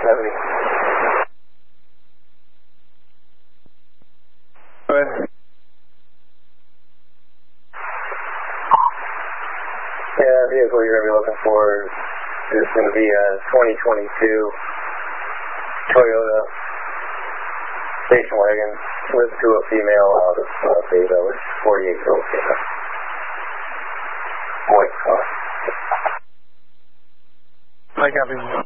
70. Go ahead. Yeah, the vehicle you're going to be looking for is going to be a 2022 Toyota station wagon with to a female out of Beta, with 48-year-old female. White car. I copy.